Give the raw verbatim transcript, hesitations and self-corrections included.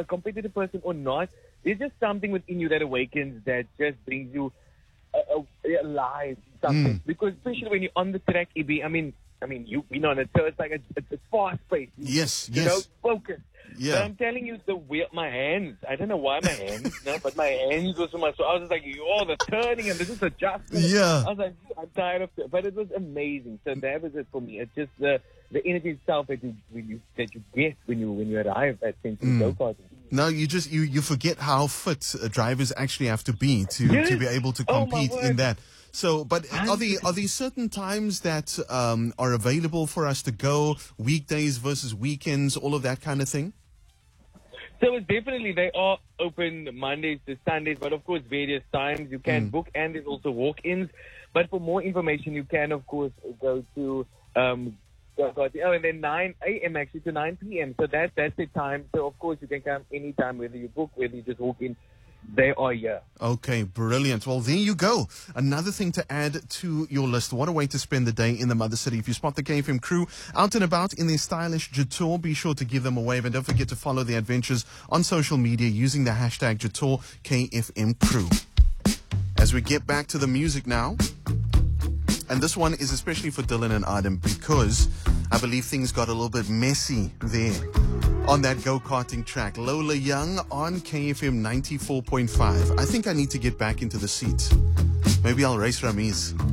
a competitive person or not, there's just something within you that awakens that just brings you uh, uh, alive. Something mm. because especially when you're on the track, E B. I mean, I mean, you you know, so it's like a, it's a fast pace. Yes, you yes. know, focus. Yeah. But I'm telling you, the wheel, my hands. I don't know why my hands, no, but my hands was so much. So I was just like, oh, the turning and this is adjustment. Yeah. I was like, I'm tired of it, but it was amazing. So that was it for me. It's just the the energy itself that you, when you that you get when you when you arrive at Century mm. Go-Karting. No, you just you, you forget how fit uh, drivers actually have to be to, yes. to be able to compete oh, in that. So, but are there are there certain times that um, are available for us to go, weekdays versus weekends, all of that kind of thing? So it's definitely, they are open Mondays to Sundays, but of course various times you can mm. book, and there's also walk-ins. But for more information, you can of course go to um, oh, and then nine a.m. actually to nine p.m. So that that's the time. So of course you can come anytime, whether you book, whether you just walk in. They are here. Okay, brilliant. Well, there you go. Another thing to add to your list. What a way to spend the day in the Mother City. If you spot the K F M crew out and about in their stylish Jatour, be sure to give them a wave. And don't forget to follow their adventures on social media using the hashtag Jatour K F M crew. As we get back to the music now. And this one is especially for Dylan and Adam because I believe things got a little bit messy there on that go-karting track. Lola Young on K F M ninety-four point five. I think I need to get back into the seat. Maybe I'll race Ramiz.